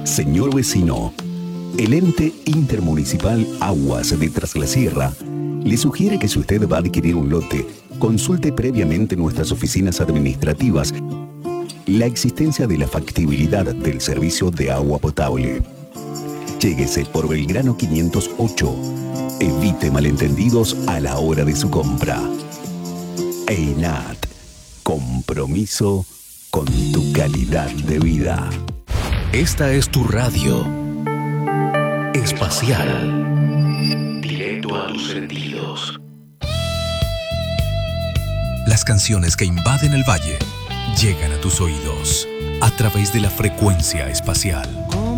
Señor vecino, el ente intermunicipal Aguas de Tras la Sierra le sugiere que si usted va a adquirir un lote, consulte previamente nuestras oficinas administrativas la existencia de la factibilidad del servicio de agua potable. Lléguese por Belgrano 508. Evite malentendidos a la hora de su compra. EINAT. Compromiso con tu calidad de vida. Esta es tu radio espacial. Directo a tus sentidos. Las canciones que invaden el valle llegan a tus oídos a través de la frecuencia espacial.